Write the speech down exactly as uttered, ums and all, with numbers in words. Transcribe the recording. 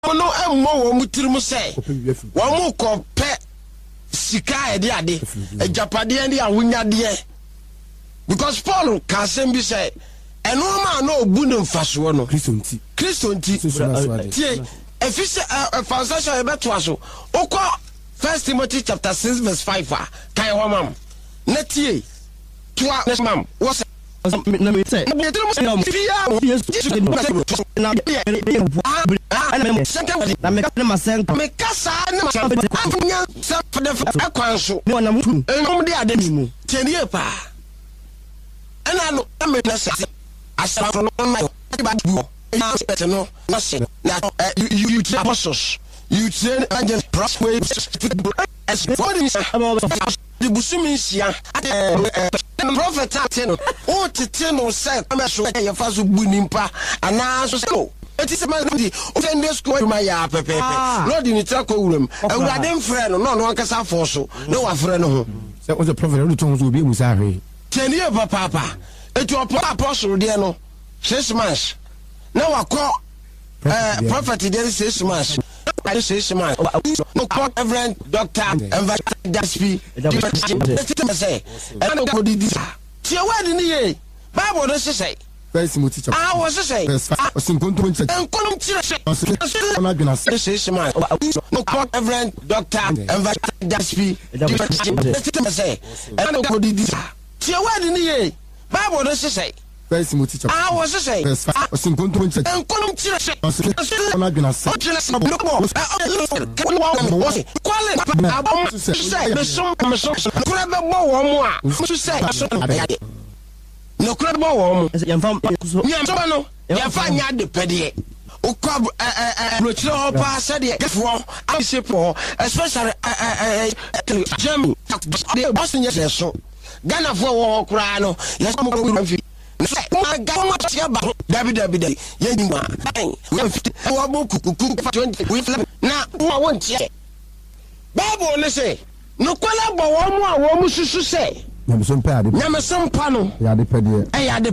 no emmo wo mutirim say wo mo ko pe sika e de ade ejapade e de awunyade because Paul can say be say eno ma na obu ne mfaso no Kristo nti Kristo nti tie efise foundation e beto aso okọ First Timothy chapter six verse five ah kai ho mam na tie to mam was na me say na me ka ma sen me kasa na ma anya sa for akwanso me wona mutu enom de ade mu tenie pa ana no me na say asa no na ba bu na pete no na say na you train apostles you train angels prosper as for the busumi sia prophet ateno o tete no say come so e fa so bu nimpa ana so say eti se man di o send school ma ya pepe no di ni tra ko wuram awurade mfre no no no ankasa fo so na wa fre no ho say o the prophet o to so bi musa hwe tenie papa papa eti o apostle de no six months na wa ko eh prophet de six months I say man no call Reverend Doctor Evaspi say and no go this tie word ni ye Bible no say First Timothy chapter ah was say osinkonto nche enkolom tire say ona dwena say man no call Reverend Doctor Evaspi say and no go this tie word ni ye Bible no say First Timothy chapter ah was say osinkonto nche enkolom tire say ona dwena say no crab wo yamfa yamfa no yamfa nya de pede o crab eh no chiro ho pa se de gefo amsepo especially Germany de boss nya so Ghana fo wo kura no yes mo ko mfi na ga mo tia ba dabi dabi dabi ye ni ma we fit wo bo kukuku twenty we na wo won tia Bible ne say no kwala bo wo mo a wo mo susu say nyamso mpa ade nyamso mpa no ya de pede e ya de